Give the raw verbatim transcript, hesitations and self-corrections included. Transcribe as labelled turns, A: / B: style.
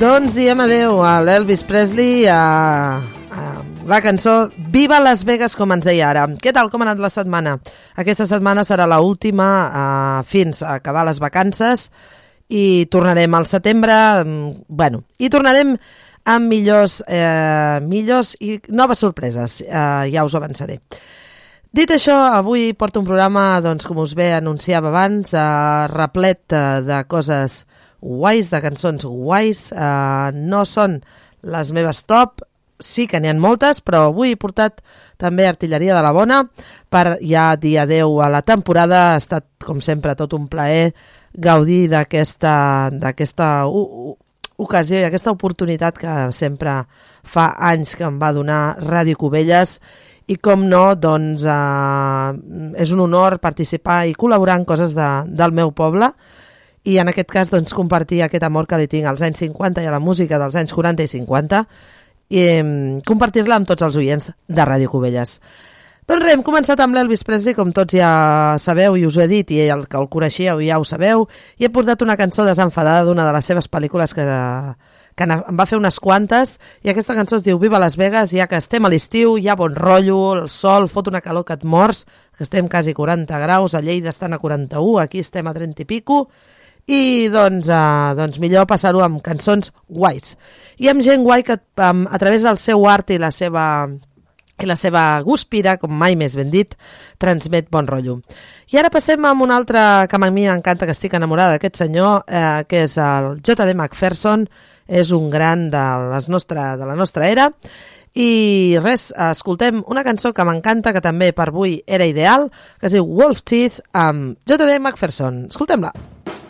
A: Doncs diem adeu a l'Elvis Presley, a, a la cançó Viva Las Vegas, com ens deia ara. Què tal, com ha anat la setmana? Aquesta setmana serà l'última uh, fins a acabar les vacances i tornarem al setembre, bueno, i tornarem amb millors, eh, millors i noves sorpreses, eh, ja us ho avançaré. Dit això, avui porto un programa, doncs, com us bé anunciava abans, eh, replet eh, de coses guais, de cançons guais. Eh, no són les meves top, sí que n'hi ha moltes, però avui he portat també artilleria de la bona per ja dir adeu a la temporada. Ha estat, com sempre, tot un plaer gaudir d'aquesta d'aquesta ocasió i aquesta oportunitat que sempre fa anys que em va donar Ràdio Cubelles. I com no, doncs eh, és un honor participar i col·laborar en coses de, del meu poble i en aquest cas doncs, compartir aquest amor que li tinc als anys cinquanta i a la música dels anys quaranta i cinquanta i eh, compartir-la amb tots els oients de Ràdio Cubelles. Doncs res, hem començat amb l'Elvis Presley, com tots ja sabeu i us ho he dit, i el que el coneixíeu ja ho sabeu, i he portat una cançó desenfadada d'una de les seves pel·lícules que... que em va fer unes quantes, i aquesta cançó es diu Viva Las Vegas, ja que estem a l'estiu, hi ha bon rotllo, el sol fot una calor que et mors, que estem quasi quaranta graus, a Lleida estan a quaranta-u, aquí estem a trenta i pico, i doncs, eh, doncs millor passar-ho amb cançons guais. I amb gent guai que um, a través del seu art i la seva... i la seva guspira, com mai més ben dit, transmet bon rotllo. I ara passem amb un altre que a mi m'encanta, que estic enamorada d'aquest senyor, eh, que és el J D McPherson, és un gran de, les nostra, de la nostra era, i res, escoltem una cançó que m'encanta, que també per avui era ideal, que es diu Wolf Teeth, amb J D McPherson. Escoltem-la.